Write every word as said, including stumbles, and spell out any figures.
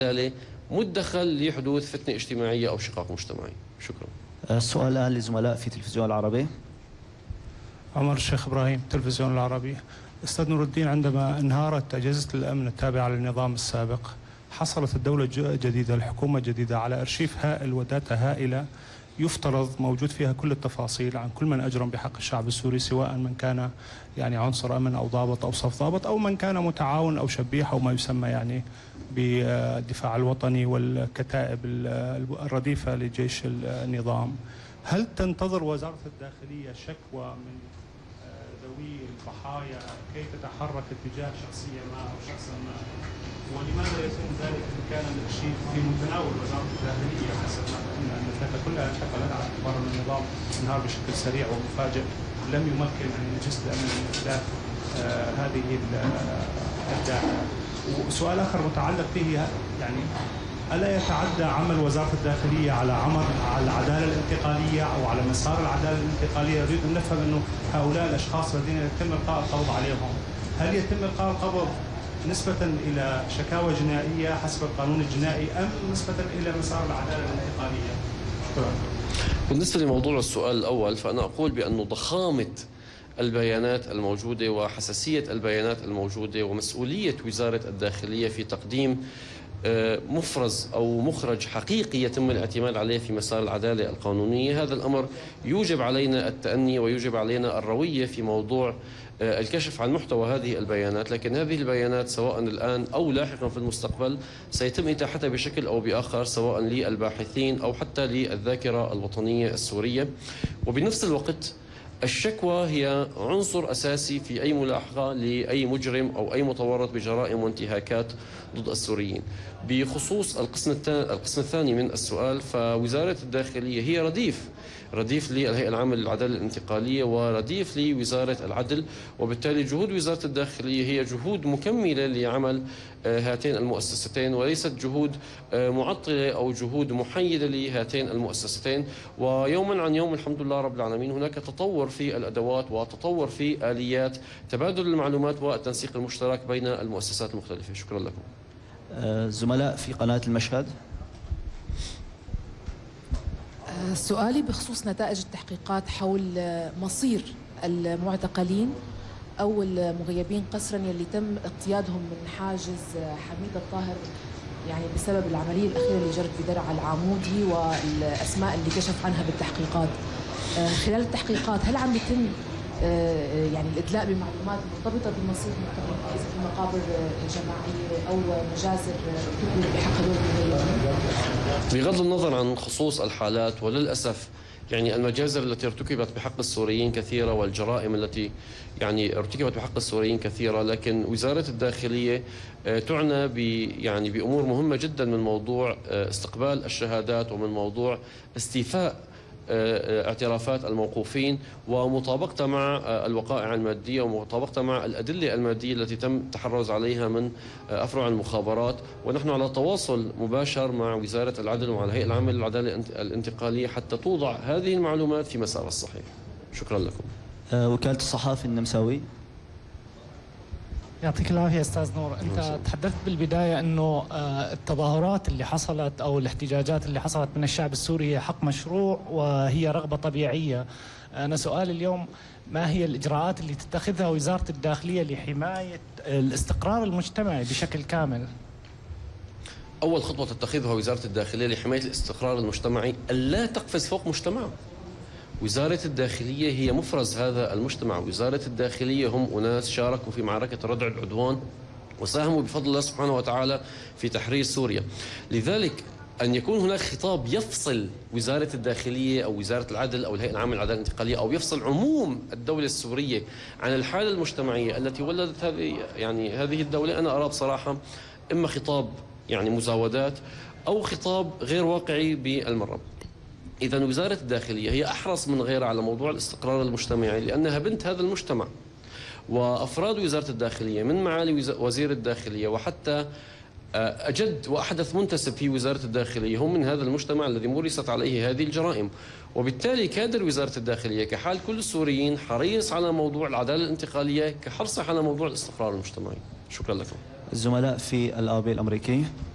مدخل لحدوث فتنة اجتماعية أو شقاق مجتمعي. شكرا. السؤال الآن للزملاء في تلفزيون العربي. عمر الشيخ إبراهيم، تلفزيون العربي. أستاذ نور الدين، عندما انهارت أجهزة الأمن التابعة للنظام السابق حصلت الدولة الجديدة، الحكومة الجديدة، على أرشيف هائل وداتا هائلة يفترض موجود فيها كل التفاصيل عن كل من أجرم بحق الشعب السوري، سواء من كان يعني عنصر أمن أو ضابط أو صف ضابط أو من كان متعاون أو شبيح أو ما يسمى يعني بالدفاع الوطني والكتائب الرديفة لجيش النظام. هل تنتظر وزارة الداخلية شكوى من ذوي الضحايا كي تتحرك اتجاه شخصية ما أو شخصا ما؟ ولماذا يتم ذلك إن كان الأرشيف في متناول وزارة الداخلية حسب ما فهمنا أن الداتا كلها انتقلت على اعتبار أن النظام انهار بشكل سريع ومفاجئ لم يمكن من أجهزة الأمن من إتلاف آه هذه الداتا؟ وسؤال آخر متعلق به، يعني ألا يتعدى عمل وزارة الداخلية على عمل على العدالة الانتقالية أو على مسار العدالة الانتقالية؟ نريد أن نفهم أنه هؤلاء الأشخاص الذين يتم إلقاء القبض عليهم، هل يتم إلقاء القبض نسبة إلى شكاوى جنائية حسب القانون الجنائي أم نسبة إلى مسار العدالة الانتقالية؟ شكرا. بالنسبة لموضوع السؤال الأول، فأنا أقول بأن ضخامة البيانات الموجودة وحساسية البيانات الموجودة ومسؤولية وزارة الداخلية في تقديم مفرز أو مخرج حقيقي يتم الاعتماد عليه في مسار العدالة القانونية، هذا الأمر يوجب علينا التأني ويوجب علينا الروية في موضوع الكشف عن محتوى هذه البيانات. لكن هذه البيانات سواء الآن أو لاحقا في المستقبل سيتم إتاحتها بشكل أو بآخر سواء للباحثين أو حتى للذاكرة الوطنية السورية. وبنفس الوقت الشكوى هي عنصر أساسي في أي ملاحقة لأي مجرم أو أي متورط بجرائم وانتهاكات ضد السوريين. بخصوص القسم القسم الثاني من السؤال، فوزارة الداخلية هي رديف رديف للهيئة العامة للعدالة الانتقالية ورديف لوزارة العدل، وبالتالي جهود وزارة الداخلية هي جهود مكملة لعمل هاتين المؤسستين وليست جهود معطلة أو جهود محيدة لهاتين المؤسستين. ويوما عن يوم الحمد لله رب العالمين هناك تطور في الأدوات وتطور في آليات تبادل المعلومات والتنسيق المشترك بين المؤسسات المختلفة. شكرا لكم. زملاء في قناة المشهد. سؤالي بخصوص نتائج التحقيقات حول مصير المعتقلين أو المغيبين قسرا يلي تم اقتيادهم من حاجز حميد الطاهر يعني بسبب العملية الأخيرة اللي جرت في درعا العمودي والأسماء اللي كشف عنها بالتحقيقات. خلال التحقيقات هل عم يتم يعني الإدلاء بمعلومات مرتبطة بمصير المعتقلين في مقابر جماعية أو مجازر بحق هذول المغيبين؟ بغض النظر عن خصوص الحالات، وللأسف يعني المجازر التي ارتكبت بحق السوريين كثيرة والجرائم التي يعني ارتكبت بحق السوريين كثيرة، لكن وزارة الداخلية تعنى ب يعني بأمور مهمة جدا من موضوع استقبال الشهادات ومن موضوع استيفاء اعترافات الموقوفين ومطابقتها مع الوقائع المادية ومطابقتها مع الأدلة المادية التي تم التحرز عليها من أفرع المخابرات. ونحن على تواصل مباشر مع وزارة العدل ومع الهيئة العامة للعدالة الانتقالية حتى توضع هذه المعلومات في مسار الصحيح. شكرا لكم. وكالة الصحافي النمساوي. يعطيك العافية أستاذ نور. أنت تحدثت بالبداية أنه التظاهرات اللي حصلت أو الاحتجاجات اللي حصلت من الشعب السوري هي حق مشروع وهي رغبة طبيعية. أنا سؤالي اليوم، ما هي الإجراءات اللي تتخذها وزارة الداخلية لحماية الاستقرار المجتمعي بشكل كامل؟ أول خطوة تتخذها وزارة الداخلية لحماية الاستقرار المجتمعي ألا تقفز فوق مجتمعه. وزارة الداخلية هي مفرز هذا المجتمع. وزارة الداخلية هم أناس شاركوا في معركة ردع العدوان وساهموا بفضل الله سبحانه وتعالى في تحرير سوريا. لذلك أن يكون هناك خطاب يفصل وزارة الداخلية أو وزارة العدل أو الهيئة العامة للعدالة الانتقالية أو يفصل عموم الدولة السورية عن الحالة المجتمعية التي ولدت هذه يعني هذه الدولة، أنا أرى بصراحة إما خطاب يعني مزاودات أو خطاب غير واقعي بالمرة. إذا وزارة الداخلية هي أحرص من غيرها على موضوع الاستقرار المجتمعي لأنها بنت هذا المجتمع. وأفراد وزارة الداخلية من معالي وزير الداخلية وحتى أجد وأحدث منتسب في وزارة الداخلية هم من هذا المجتمع الذي مورست عليه هذه الجرائم. وبالتالي كادر وزارة الداخلية كحال كل السوريين حريص على موضوع العدالة الانتقالية كحرصه على موضوع الاستقرار المجتمعي. شكرا لكم. الزملاء في الآبي الأمريكي.